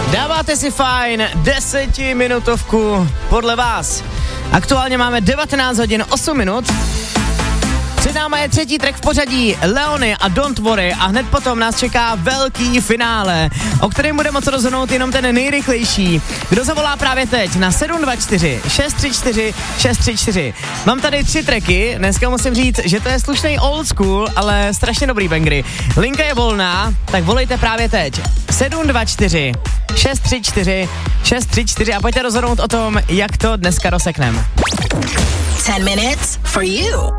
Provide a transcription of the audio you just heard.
Dáváte si fajn 10minutovku podle vás. Aktuálně máme 19 hodin 8 minut. Před náma je třetí track v pořadí Leony a Don't Worry a hned potom nás čeká velký finále, o kterém bude moc rozhodnout jenom ten nejrychlejší. Kdo zavolá právě teď na 724 634 634. Mám tady 3 tracky, dneska musím říct, že to je slušný old school, ale strašně dobrý bangry. Linka je volná, tak volejte právě teď. 724 634 634 a pojďte rozhodnout o tom, jak to dneska rozsekneme. 10 minutes for you.